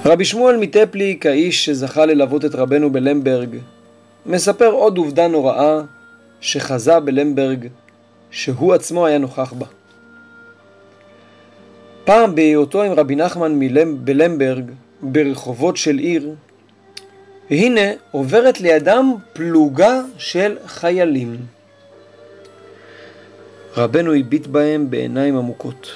רבי שמואל מטפליק, האיש שזכה ללוות את רבנו בלמברג, מספר עוד עובדה נוראה שחזה בלמברג, שהוא עצמו היה נוכח בה. פעם בהיותו עם רבי נחמן בלמברג ברחובות של עיר, והנה עוברת לידם פלוגה של חיילים. רבנו הביט בהם בעיניים עמוקות.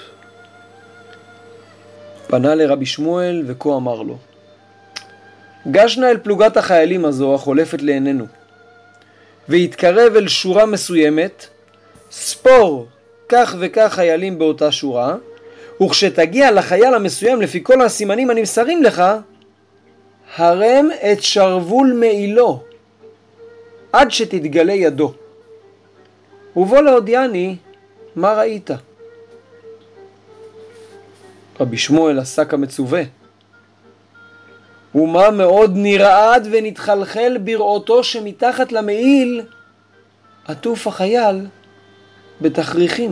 פנה לרבי שמואל וכה אמר לו, גשנה אל פלוגת החיילים הזו החולפת לעינינו, והתקרב אל שורה מסוימת, ספור כך וכך חיילים באותה שורה, וכשתגיע לחייל המסוים לפי כל הסימנים הנמסרים לך, הרם את שרוול מעילו עד שתתגלה ידו, ובוא להודיעני מה ראית. רבי שמואל עשה כמצווה, ומה מאוד נרעד ונתחלחל בראותו שמתחת למעיל עטוף החייל בתכריכים.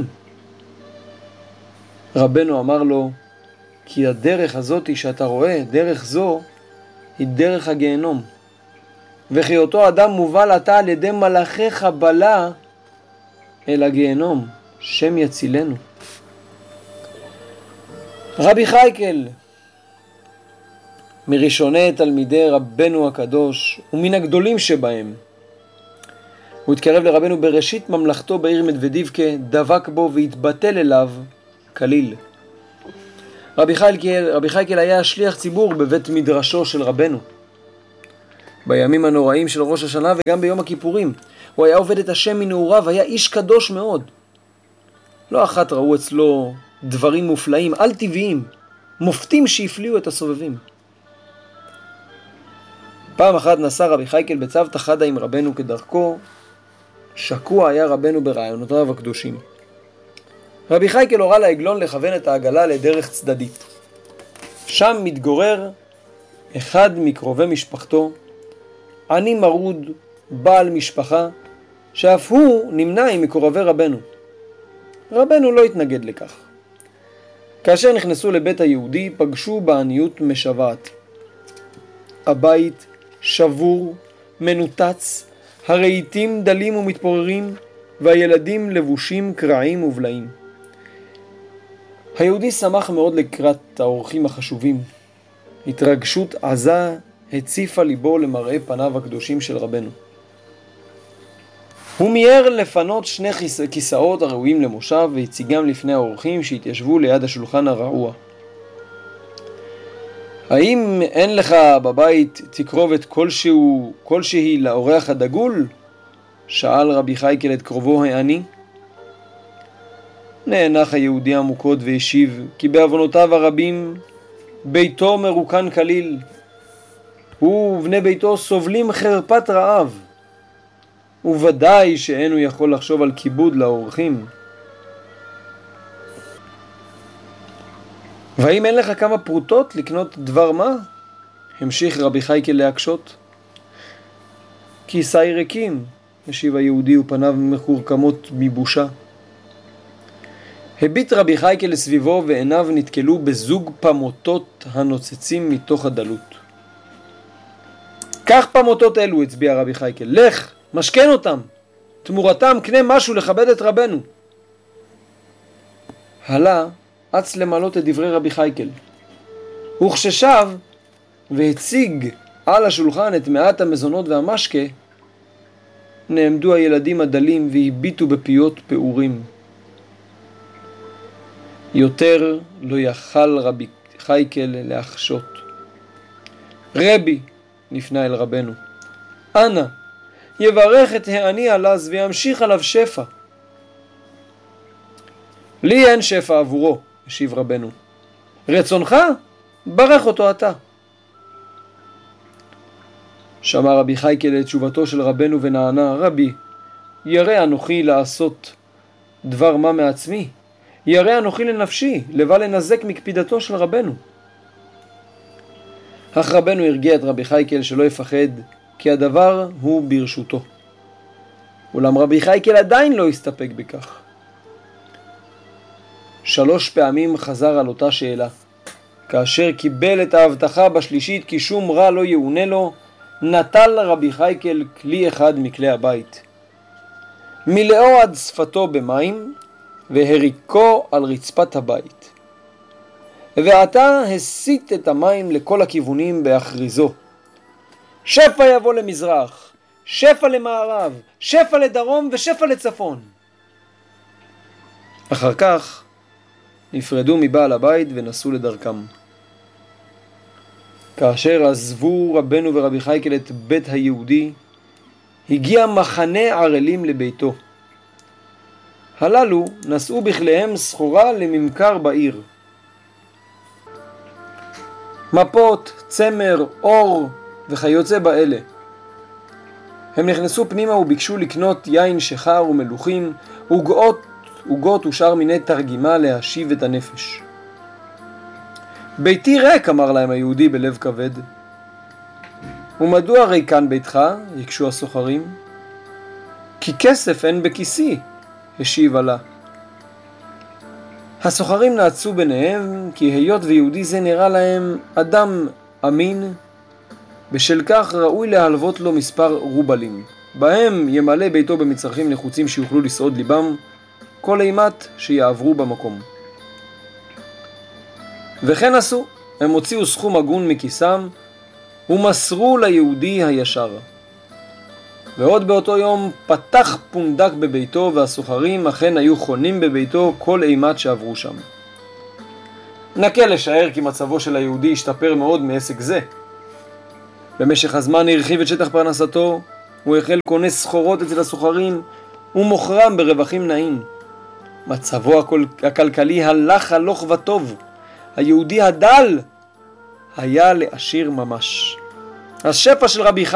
רבנו אמר לו, כי הדרך הזאת שאתה רואה, דרך זו, היא דרך הגיהנום, וכי אותו אדם מובל עתה על ידי מלאכי חבלה אל הגיהנום, שם יצילנו. רבי חייקל, מראשוני תלמידי רבנו הקדוש ומן הגדולים שבהם, הוא התקרב לרבנו בראשית ממלכתו בעיר מדוודיבקה, דבק בו והתבטל אליו כליל. רבי חייקל היה שליח ציבור בבית מדרשו של רבנו בימים הנוראים של ראש השנה וגם ביום הכיפורים. הוא היה עובד את השם מנעוריו, היה איש קדוש מאוד. לא אחת ראו אצלו דברים מופלאים, על טבעיים, מופתים שהפליאו את הסובבים. פעם אחת נסע רבי חייקל בצוותא חדא עם רבנו כדרכו, שקוע היה רבנו ברעיונותיו הקדושים. רבי חייקל הורה לעגלון לכוון את העגלה לדרך צדדית. שם מתגורר אחד מקרובי משפחתו, עני מרוד, בעל משפחה, שאף הוא נמנה עם מקורבי רבנו. רבנו לא התנגד לכך. כאשר נכנסו לבית היהודי, פגשו בעניות משוועת. הבית שבור, מנותץ, הרהיטים דלים ומתפוררים, והילדים לבושים קרעים ובלעים. היהודי שמח מאוד לקראת האורחים החשובים. התרגשות עזה הציפה ליבו למראה פניו הקדושים של רבנו. הוא מיהר לפנות שני כיסאות הראויים למושב והציגם לפני האורחים שהתיישבו ליד השולחן הרעוע. האם אין לך בבית תקרובת כלשהי לאורח הדגול? שאל רבי חייקל את קרובו העני. נאנח היהודי עמוקות והשיב, כי בעוונותיו הרבים ביתו מרוקן כליל, הוא ובני ביתו סובלים חרפת רעב, וודאי שאין הוא יכול לחשוב על כיבוד לאורחים. והאם אין לך כמה פרוטות לקנות דבר מה? המשיך רבי חייקל להקשות. כיסי ריקים, השיב היהודי ופניו מחורקמות מבושה. הביט רבי חייקל לסביבו ועיניו נתקלו בזוג פמוטות הנוצצים מתוך הדלות. קח פמוטות אלו, הצביע רבי חייקל, לך, משכן אותם, תמורתם קנה משהו לכבד את רבנו. הלה אץ למלות את דברי רבי חייקל. וכששב והציג על השולחן את מעט המזונות והמשקה, נעמדו הילדים הדלים והביטו בפיות פעורים. יותר לא יכל רבי חייקל להחשות. רבי, נפנה אל רבנו, אנא, יברך את העני עלז וימשיך עליו שפע. לי אין שפע עבורו, השיב רבנו. רצונך? ברך אותו אתה. שמע רבי חייקל את תשובתו של רבנו ונענה, רבי, ירא אנוכי לעשות דבר מה מעצמי, ירא אנוכי לנפשי, לבל לנזק מקפידתו של רבנו. אך רבנו הרגיע את רבי חייקל שלא יפחד, כי הדבר הוא ברשותו. אולם רבי חייקל עדיין לא הסתפק בכך. 3 פעמים חזר על אותה שאלה. כאשר קיבל את ההבטחה בשלישית כי שום רע לא יאונה לו, נטל רבי חייקל כלי אחד מכלי הבית. מילאו עד שפתו במים והריקו על רצפת הבית. ועתה הסיט את המים לכל הכיוונים בהכריזו. שפע יבוא למזרח, שפע למערב, שפע לדרום ושפע לצפון. אחר כך נפרדו מבעל הבית ונסעו לדרכם. כאשר עזבו רבנו ורבי חייקל את בית היהודי, הגיע מחנה ערלים לביתו. הללו נשאו בכליהם סחורה לממכר בעיר. מפות, צמר, אור וכיוצא באלה. הם נכנסו פנימה וביקשו לקנות יין שחר ומלוכים, עוגות ושאר מיני תרגימה להשיב את הנפש. ביתי ריק, אמר להם היהודי בלב כבד. ומדוע ריקן ביתך? יקשו הסוחרים. כי כסף אין בכיסי, השיב עלה. הסוחרים נעצו ביניהם, כי היות ויהודי זה נראה להם אדם אמין, בשל כך ראוי להלוות לו מספר רובלים, בהם ימלא ביתו במצרכים נחוצים שיוכלו לסעוד ליבם, כל אימת שיעברו במקום. וכן עשו, הם הוציאו סכום הגון מכיסם, ומסרו ליהודי הישר. ועוד באותו יום פתח פונדק בביתו, והסוחרים אכן היו חונים בביתו כל אימת שעברו שם. נקה לשער כי מצבו של היהודי השתפר מאוד מעסק זה. במשך הזמן הרחיב את שטח פרנסתו, הוא החל קונה סחורות אצל הסוחרים, ומוכרם ברווחים נעים. מצבו הכלכלי הלך הלוך וטוב. היהודי הדל היה לעשיר ממש. השפע של רבי